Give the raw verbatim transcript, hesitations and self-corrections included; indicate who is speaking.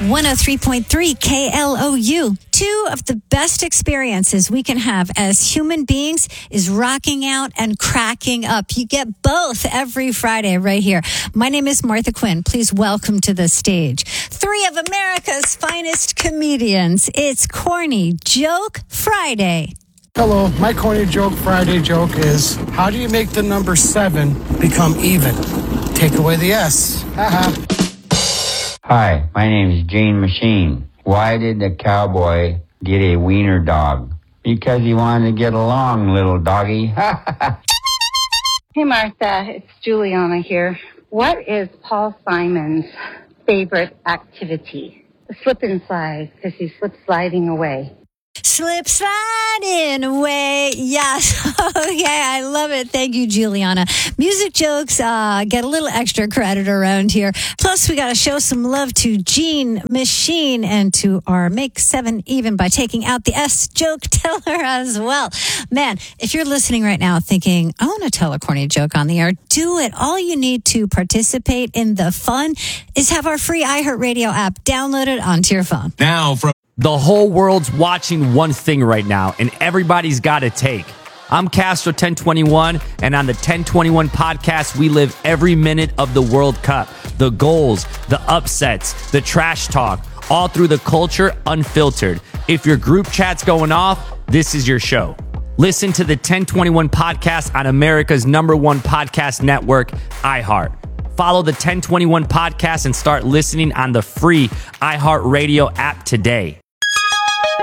Speaker 1: one oh three point three K L O U. Two of the best experiences we can have as human beings is rocking out and cracking up. You get both every Friday right here. My name is Martha Quinn. Please welcome to the stage three of America's finest comedians. It's Corny Joke Friday.
Speaker 2: Hello, my Corny Joke Friday joke is, how do you make the number seven become even? Take away the S. Haha.
Speaker 3: Hi, my name is Gene Machine. Why did the cowboy get a wiener dog? Because he wanted to get along, little doggy.
Speaker 4: Hey, Martha, it's Juliana here. What is Paul Simon's favorite activity? Slip and slide, because he slips sliding away.
Speaker 1: Slip sliding away. Yes. Okay, I love it. Thank you, Juliana. Music jokes uh, get a little extra credit around here. Plus, we got to show some love to Gene Machine and to our Make Seven Even by taking out the S joke teller as well. Man, if you're listening right now thinking, I want to tell a corny joke on the air, do it. All you need to participate in the fun is have our free iHeartRadio app downloaded onto your phone.
Speaker 5: Now from
Speaker 6: The whole world's watching one thing right now, and everybody's got a take. I'm Castro ten twenty-one, and on the ten twenty-one podcast, we live every minute of the World Cup. The goals, the upsets, the trash talk, all through the culture, unfiltered. If your group chat's going off, this is your show. Listen to the ten twenty-one podcast on America's number one podcast network, iHeart. Follow the ten twenty-one podcast and start listening on the free iHeartRadio app today.